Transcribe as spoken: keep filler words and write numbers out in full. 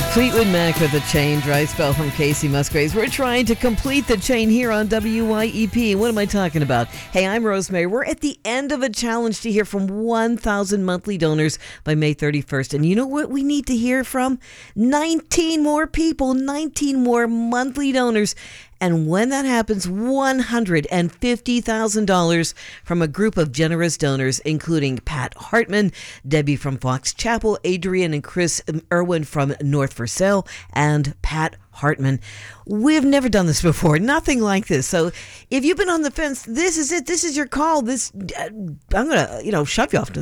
Fleetwood Mac with a chain, dry spell from Casey Musgraves. We're trying to complete the chain here on W Y E P. What am I talking about? Hey, I'm Rosemary. We're at the end of a challenge to hear from one thousand monthly donors by May thirty-first. And you know what we need to hear from? nineteen more people, nineteen more monthly donors. And when that happens, one hundred fifty thousand dollars from a group of generous donors, including Pat Hartman, Debbie from Fox Chapel, Adrian and Chris Irwin from North Versailles, and Pat Hartman. We've never done this before, nothing like this. So if you've been on the fence, this is it. This is your call. This uh, I'm going to, you know, shove you off to